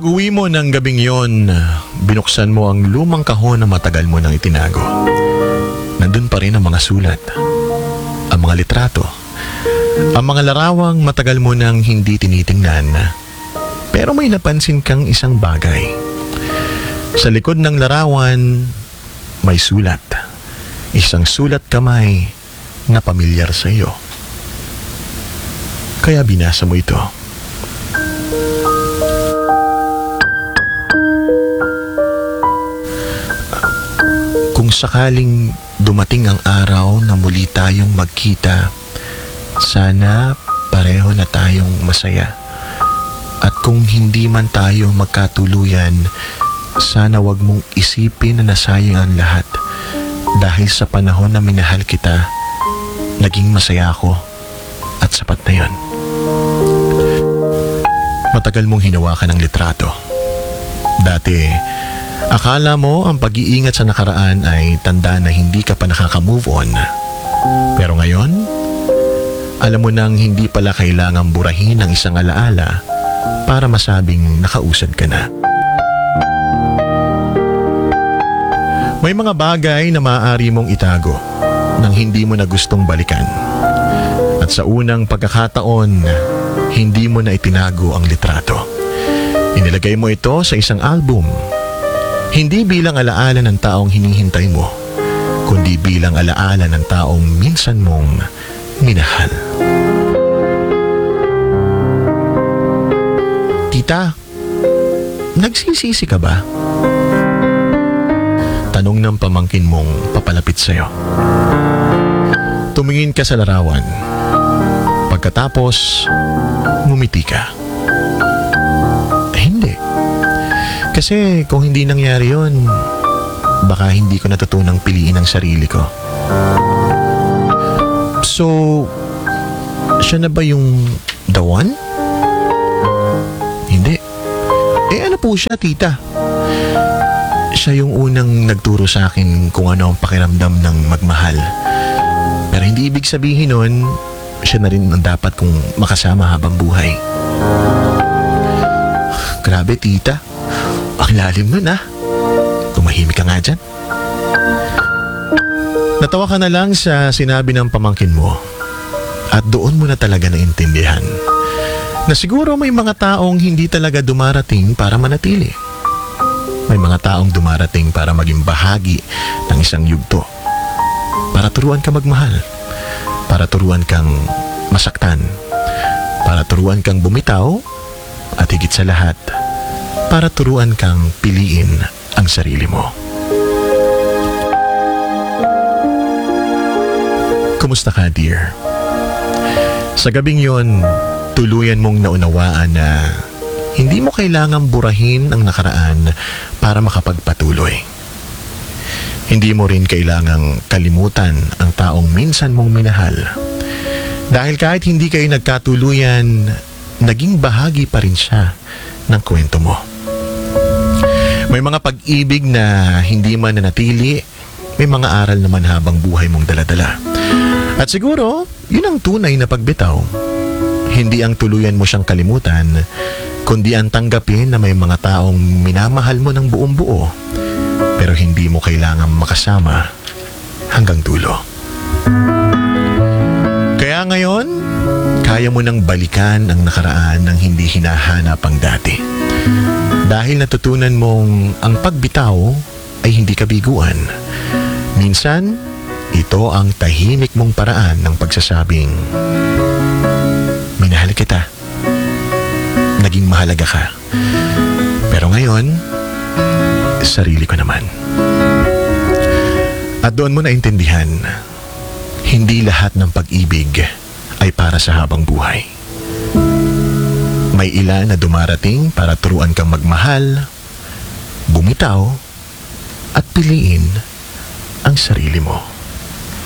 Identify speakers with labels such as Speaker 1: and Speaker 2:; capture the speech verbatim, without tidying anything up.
Speaker 1: Pag-uwi mo ng gabing yon, binuksan mo ang lumang kahon na matagal mo nang itinago. Nandun pa rin ang mga sulat, ang mga litrato, ang mga larawang matagal mo nang hindi tinitingnan. Pero may napansin kang isang bagay. Sa likod ng larawan, may sulat. Isang sulat kamay na pamilyar sa iyo. Kaya binasa mo ito. Kung sakaling dumating ang araw na muli tayong magkita, sana pareho na tayong masaya. At kung hindi man tayo magkatuluyan, sana wag mong isipin na nasayang ang lahat. Dahil sa panahon na minahal kita, naging masaya ako at sapat na yon. Matagal mong hinawakan ang litrato. Dati, akala mo ang pag-iingat sa nakaraan ay tanda na hindi ka pa nakaka-move on. Pero ngayon, alam mo nang hindi pala kailangang burahin ang isang alaala para masabing nakausad ka na. May mga bagay na maaari mong itago nang hindi mo na gustong balikan. At sa unang pagkakataon, hindi mo na itinago ang litrato. Inilagay mo ito sa isang album. Hindi bilang alaala ng taong hinihintay mo, kundi bilang alaala ng taong minsan mong minahal. Tita, nagsisisi ka ba? Tanong ng pamangkin mong papalapit sa'yo. Tumingin ka sa larawan. Pagkatapos, ngumiti ka. Eh, hindi. Kasi kung hindi nangyari yon, baka hindi ko natutunang piliin ang sarili ko. So, siya na ba yung the one? Hindi. Eh ano po siya, tita? Siya yung unang nagturo sa akin kung ano ang pakiramdam ng magmahal. Pero hindi ibig sabihin nun, siya na rin ang dapat kong makasama habang buhay. Grabe, tita. Ang lalim nun, ah. Tumahimik ka nga dyan. Natawa ka na lang sa sinabi ng pamangkin mo. At doon mo na talaga naintindihan na siguro may mga taong hindi talaga dumarating para manatili. May mga taong dumarating para maging bahagi ng isang yugto. Para turuan ka magmahal. Para turuan kang masaktan. Para turuan kang bumitaw. At higit sa lahat, para turuan kang piliin ang sarili mo. Kumusta ka, dear? Sa gabing yon, tuluyan mong naunawaan na hindi mo kailangang burahin ang nakaraan para makapagpatuloy. Hindi mo rin kailangang kalimutan ang taong minsan mong minahal. Dahil kahit hindi kayo nagkatuluyan, naging bahagi pa rin siya ng kwento mo. May mga pag-ibig na hindi man nanatili, may mga aral naman habang buhay mong daladala. At siguro, yun ang tunay na pagbitaw. Hindi ang tuluyan mo siyang kalimutan, kundi ang tanggapin na may mga taong minamahal mo ng buong buo, pero hindi mo kailangang makasama hanggang dulo. Kaya ngayon, kaya mo nang balikan ang nakaraan ng hindi hinahanap ang dati. Dahil natutunan mong ang pagbitaw ay hindi kabiguan. Minsan, ito ang tahimik mong paraan ng pagsasabing, minahal kita. Naging mahalaga ka. Pero ngayon, sarili ko naman. At doon mo naintindihan, hindi lahat ng pag-ibig ay para sa habang buhay. May ilan na dumarating para turuan kang magmahal, bumitaw, at piliin ang sarili mo.